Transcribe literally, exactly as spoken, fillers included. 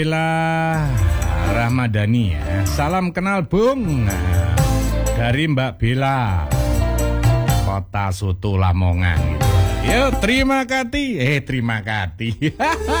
Bella Rahmadani ya. Salam kenal Bung dari Mbak Bella, Kota Soto Lamongan gitu. Yo, terima kasih. Eh, terima kasih.